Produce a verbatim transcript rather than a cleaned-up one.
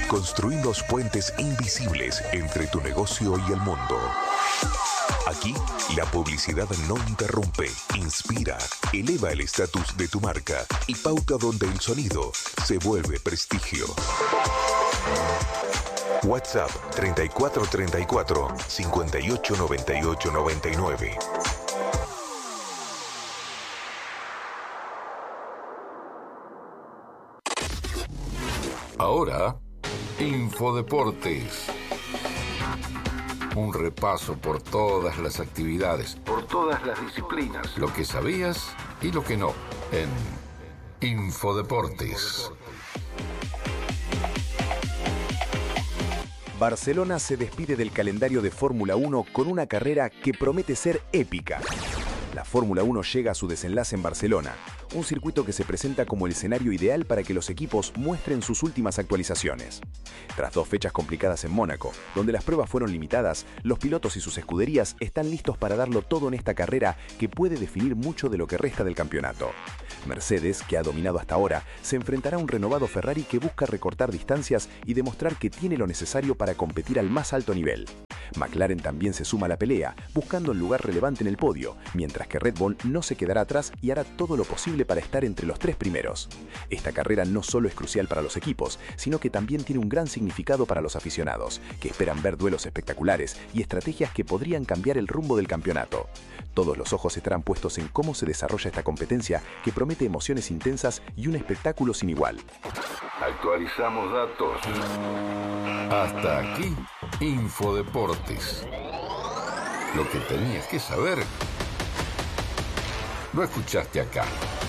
Construimos puentes invisibles entre tu negocio y el mundo. Aquí, la publicidad no interrumpe, inspira, eleva el estatus de tu marca y pauta donde el sonido se vuelve prestigio. WhatsApp treinta y cuatro treinta y cuatro, cincuenta y ocho noventa y ocho noventa y nueve. Ahora, Infodeportes. Un repaso por todas las actividades, por todas las disciplinas, lo que sabías y lo que no, en Infodeportes. Barcelona se despide del calendario de Fórmula uno con una carrera que promete ser épica. La Fórmula uno llega a su desenlace en Barcelona, un circuito que se presenta como el escenario ideal para que los equipos muestren sus últimas actualizaciones. Tras dos fechas complicadas en Mónaco, donde las pruebas fueron limitadas, los pilotos y sus escuderías están listos para darlo todo en esta carrera que puede definir mucho de lo que resta del campeonato. Mercedes, que ha dominado hasta ahora, se enfrentará a un renovado Ferrari que busca recortar distancias y demostrar que tiene lo necesario para competir al más alto nivel. McLaren también se suma a la pelea, buscando un lugar relevante en el podio, mientras que Red Bull no se quedará atrás y hará todo lo posible para estar entre los tres primeros. Esta carrera no solo es crucial para los equipos, sino que también tiene un gran significado para los aficionados, que esperan ver duelos espectaculares y estrategias que podrían cambiar el rumbo del campeonato. Todos los ojos estarán puestos en cómo se desarrolla esta competencia, que promete emociones intensas y un espectáculo sin igual. Actualizamos datos. Hasta aquí, Infodeportes. Lo que tenías que saber, lo escuchaste acá.